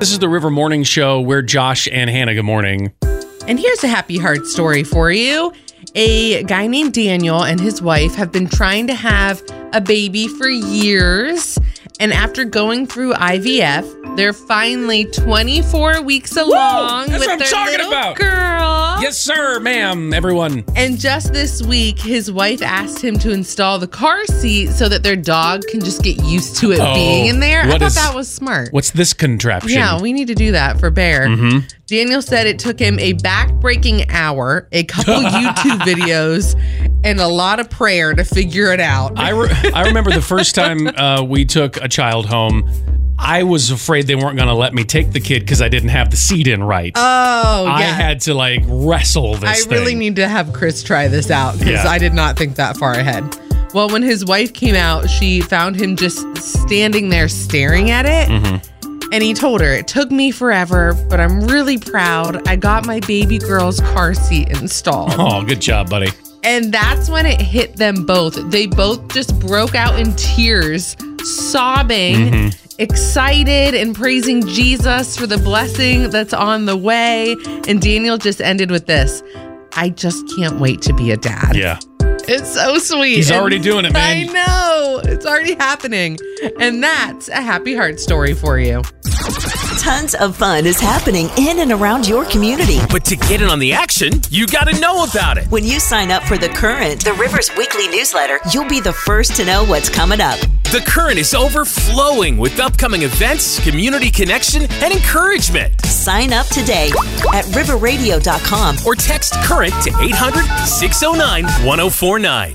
This is the River Morning Show. We're Josh and Hannah. Good morning. And here's a happy heart story for you. A guy named Daniel and his wife have been trying to have a baby for years. And after going through IVF, they're finally 24 weeks along That's with what I'm their talking little about. girl. Yes, sir, ma'am, everyone. And just this week, his wife asked him to install the car seat so that their dog can just get used to it being in there. I thought that was smart. What's this contraption? Yeah, we need to do that for Bear. Mm-hmm. Daniel said it took him a back-breaking hour, a couple YouTube videos, and a lot of prayer to figure it out. I remember the first time we took a child home, I was afraid they weren't going to let me take the kid because I didn't have the seat in right. Oh, yeah. I had to wrestle this thing. I really need to have Chris try this out because I did not think that far ahead. Well, when his wife came out, she found him just standing there staring at it. Mm-hmm. And he told her, it took me forever, but I'm really proud. I got my baby girl's car seat installed. Oh, good job, buddy. And that's when it hit them both. They both just broke out in tears, sobbing, excited and praising Jesus for the blessing that's on the way. And Daniel just ended with this: I just can't wait to be a dad. Yeah. It's so sweet. He's already doing it, man. I know. It's already happening. And that's a happy heart story for you. Tons of fun is happening in and around your community. But to get in on the action, you got to know about it. When you sign up for The Current, the River's weekly newsletter, you'll be the first to know what's coming up. The Current is overflowing with upcoming events, community connection, and encouragement. Sign up today at riverradio.com or text Current to 800-609-1049.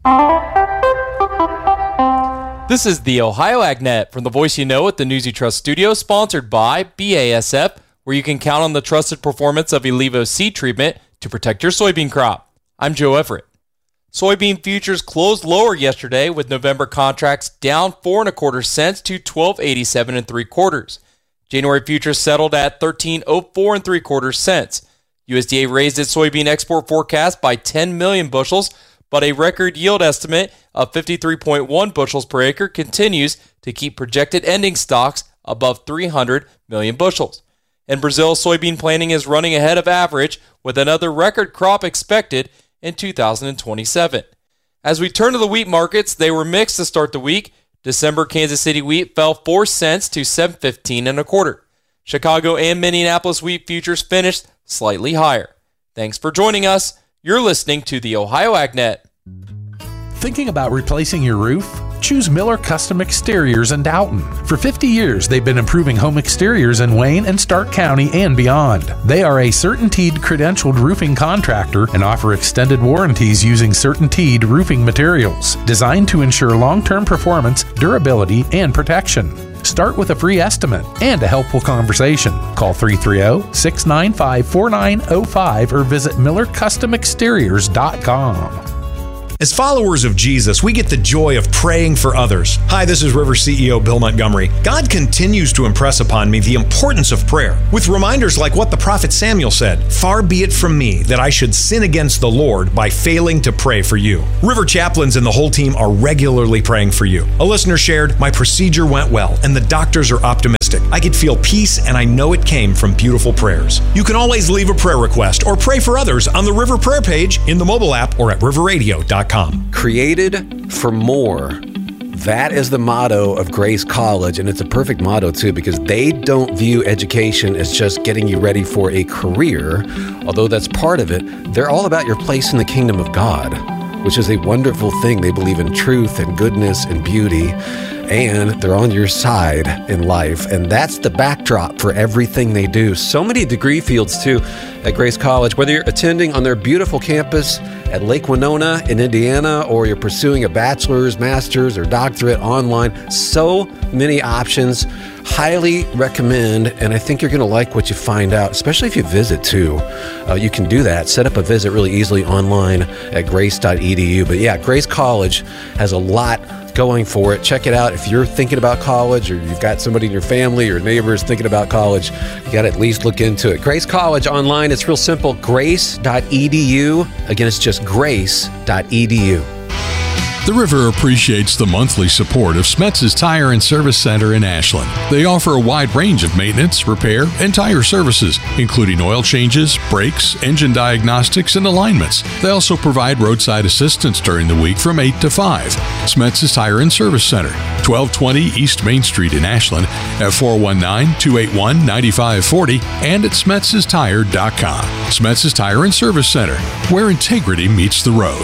This is the Ohio AgNet from the Voice You Know at the News You Trust studio, sponsored by BASF, where you can count on the trusted performance of Elevo seed treatment to protect your soybean crop. I'm Joe Everett. Soybean futures closed lower yesterday with November contracts down 4 1/4 cents to 12.87 3/4. January futures settled at 13.04 3/4 cents. USDA raised its soybean export forecast by 10 million bushels, but a record yield estimate of 53.1 bushels per acre continues to keep projected ending stocks above 300 million bushels. In Brazil, soybean planting is running ahead of average with another record crop expected in 2027. As we turn to the wheat markets, they were mixed to start the week. December Kansas City wheat fell 4 cents to $7.15 1/4. Chicago and Minneapolis wheat futures finished slightly higher. Thanks for joining us. You're listening to the Ohio AgNet. Thinking about replacing your roof? Choose Miller Custom Exteriors in Dalton. For 50 years, they've been improving home exteriors in Wayne and Stark County and beyond. They are a CertainTeed credentialed roofing contractor and offer extended warranties using CertainTeed roofing materials, designed to ensure long-term performance, durability, and protection. Start with a free estimate and a helpful conversation. Call 330-695-4905 or visit MillerCustomExteriors.com. As followers of Jesus, we get the joy of praying for others. Hi, this is River CEO Bill Montgomery. God continues to impress upon me the importance of prayer, with reminders like what the prophet Samuel said: "Far be it from me that I should sin against the Lord by failing to pray for you." River chaplains and the whole team are regularly praying for you. A listener shared, "My procedure went well, and the doctors are optimistic. I could feel peace, and I know it came from beautiful prayers." You can always leave a prayer request or pray for others on the River Prayer page, in the mobile app, or at riverradio.com. Created for more. That is the motto of Grace College, and it's a perfect motto too, because they don't view education as just getting you ready for a career, although that's part of it. They're all about your place in the kingdom of God, which is a wonderful thing. They believe in truth and goodness and beauty, and they're on your side in life, and that's the backdrop for everything they do. So many degree fields too at Grace College, whether you're attending on their beautiful campus at Lake Winona in Indiana, or you're pursuing a bachelor's, master's, or doctorate online. So many options. Highly recommend, and I think you're going to like what you find out, especially if you visit too. You can do that. Set up a visit really easily online at grace.edu. But yeah, Grace College has a lot going for it. Check it out. If you're thinking about college, or you've got somebody in your family or neighbors thinking about college, you got to at least look into it. Grace College online, it's real simple. Grace.edu. Again, it's just grace.edu. The River appreciates the monthly support of Smetz's Tire and Service Center in Ashland. They offer a wide range of maintenance, repair, and tire services, including oil changes, brakes, engine diagnostics, and alignments. They also provide roadside assistance during the week from 8 to 5. Smetz's Tire and Service Center, 1220 East Main Street in Ashland, at 419-281-9540 and at Smetz'sTire.com. Smetz's Tire and Service Center, where integrity meets the road.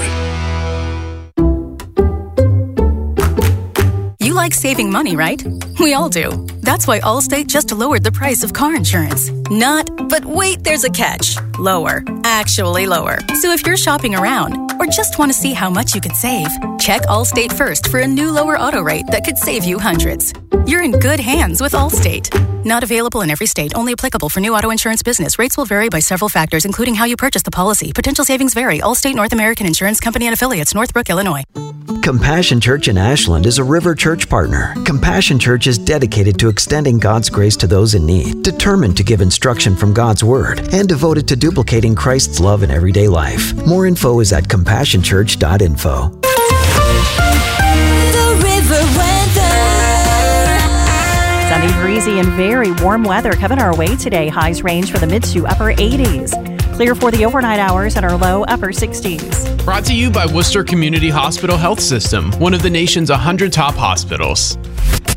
You like saving money, right? We all do. That's why Allstate just lowered the price of car insurance. But wait, there's a catch. Lower. Actually lower. So if you're shopping around or just want to see how much you could save, check Allstate first for a new lower auto rate that could save you hundreds. You're in good hands with Allstate. Not available in every state. Only applicable for new auto insurance business. Rates will vary by several factors, including how you purchase the policy. Potential savings vary. Allstate North American Insurance Company and Affiliates, Northbrook, Illinois. Compassion Church in Ashland is a River Church partner. Compassion Church is dedicated to extending God's grace to those in need, determined to give instruction from God's Word, and devoted to duplicating Christ's love in everyday life. More info is at compassionchurch.info. The River weather. Sunny, breezy, and very warm weather coming our way today. Highs range for the mid to upper 80s. Clear for the overnight hours and our low upper 60s. Brought to you by Worcester Community Hospital Health System, one of the nation's 100 top hospitals.